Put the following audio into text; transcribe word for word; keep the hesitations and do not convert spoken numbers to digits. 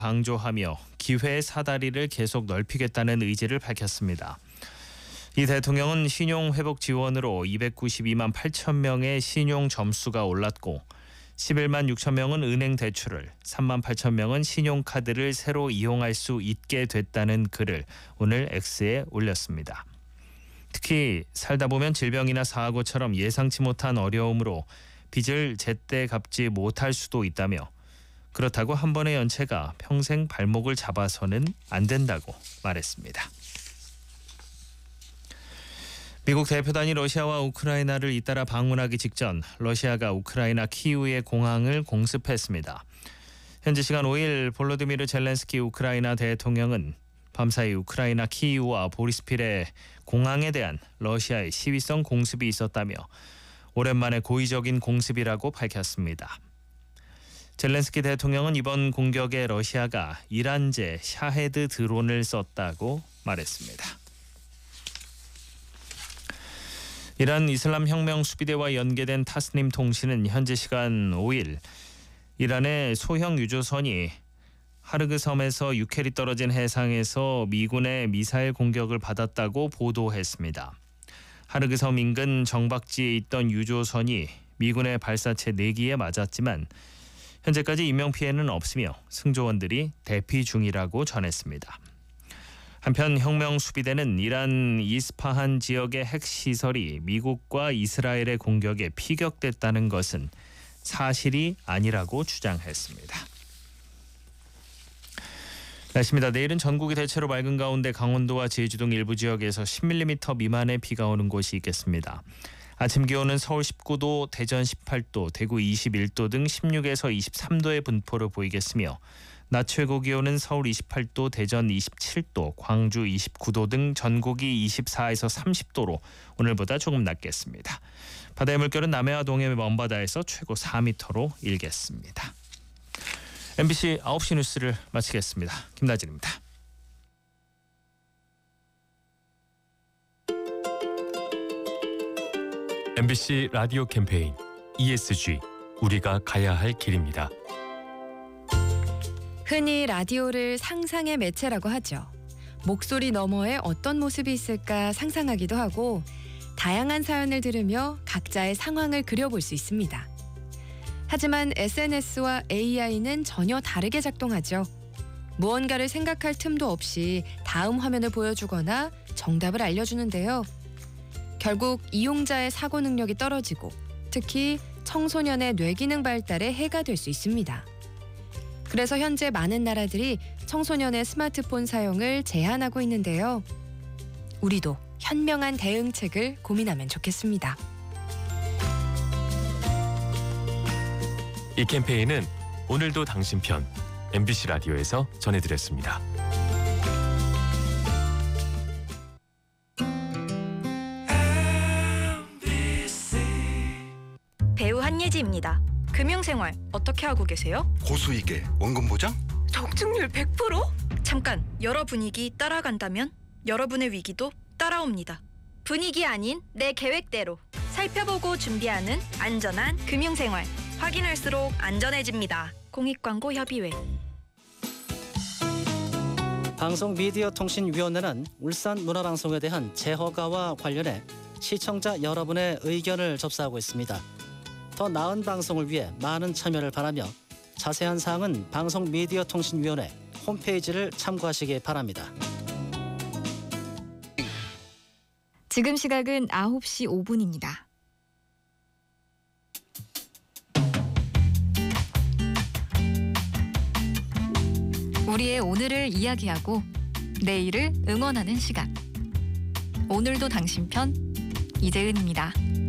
강조하며 기회의 사다리를 계속 넓히겠다는 의지를 밝혔습니다. 이 대통령은 신용회복 지원으로 이백구십이만 팔천 명의 신용 점수가 올랐고 십일만 육천 명은 은행 대출을, 삼만 팔천 명은 신용카드를 새로 이용할 수 있게 됐다는 글을 오늘 X에 올렸습니다. 특히 살다 보면 질병이나 사고처럼 예상치 못한 어려움으로 빚을 제때 갚지 못할 수도 있다며 그렇다고 한 번의 연체가 평생 발목을 잡아서는 안 된다고 말했습니다. 미국 대표단이 러시아와 우크라이나를 잇따라 방문하기 직전 러시아가 우크라이나 키이우의 공항을 공습했습니다. 현지 시간 오 일 볼로디미르 젤렌스키 우크라이나 대통령은 밤사이 우크라이나 키이우와 보리스필의 공항에 대한 러시아의 시위성 공습이 있었다며 오랜만에 고의적인 공습이라고 밝혔습니다. 젤렌스키 대통령은 이번 공격에 러시아가 이란제 샤헤드 드론을 썼다고 말했습니다. 이란 이슬람 혁명 수비대와 연계된 타스님 통신은 현지 시간 오 일 이란의 소형 유조선이 하르그 섬에서 육 킬로미터 떨어진 해상에서 미군의 미사일 공격을 받았다고 보도했습니다. 하르그 섬 인근 정박지에 있던 유조선이 미군의 발사체 네 기에 맞았지만 현재까지 인명피해는 없으며 승조원들이 대피 중이라고 전했습니다. 한편 혁명수비대는 이란 이스파한 지역의 핵시설이 미국과 이스라엘의 공격에 피격됐다는 것은 사실이 아니라고 주장했습니다. 날씨입니다. 내일은 전국이 대체로 맑은 가운데 강원도와 제주 등 일부 지역에서 십 밀리미터 미만의 비가 오는 곳이 있겠습니다. 아침 기온은 서울 십구 도, 대전 십팔 도, 대구 이십일 도 등 십육에서 이십삼 도의 분포를 보이겠으며 낮 최고 기온은 서울 이십팔 도, 대전 이십칠 도, 광주 이십구 도 등 전국이 이십사에서 삼십 도로 오늘보다 조금 낮겠습니다. 바다의 물결은 남해와 동해의 먼바다에서 최고 사 미터로 일겠습니다. 엠비씨 아홉 시 뉴스를 마치겠습니다. 김나진입니다. 엠비씨 라디오 캠페인 이에스지 우리가 가야 할 길입니다. 흔히 라디오를 상상의 매체라고 하죠. 목소리 너머에 어떤 모습이 있을까 상상하기도 하고 다양한 사연을 들으며 각자의 상황을 그려볼 수 있습니다. 하지만 에스엔에스와 에이아이는 전혀 다르게 작동하죠. 무언가를 생각할 틈도 없이 다음 화면을 보여주거나 정답을 알려주는데요. 결국 이용자의 사고 능력이 떨어지고 특히 청소년의 뇌기능 발달에 해가 될 수 있습니다. 그래서 현재 많은 나라들이 청소년의 스마트폰 사용을 제한하고 있는데요. 우리도 현명한 대응책을 고민하면 좋겠습니다. 이 캠페인은 오늘도 당신 편 엠비씨 라디오에서 전해드렸습니다. 배우 한예지입니다. 금융생활 어떻게 하고 계세요? 고수익에 원금 보장? 적중률 백 퍼센트? 잠깐, 여러 분위기 따라간다면 여러분의 위기도 따라옵니다. 분위기 아닌 내 계획대로 살펴보고 준비하는 안전한 금융생활. 확인할수록 안전해집니다. 공익광고협의회. 방송미디어통신위원회는 울산문화방송에 대한 재허가와 관련해 시청자 여러분의 의견을 접수하고 있습니다. 더 나은 방송을 위해 많은 참여를 바라며 자세한 사항은 방송미디어통신위원회 홈페이지를 참고하시기 바랍니다. 지금 시각은 아홉 시 오 분입니다. 우리의 오늘을 이야기하고 내일을 응원하는 시간. 오늘도 당신 편 이재은입니다.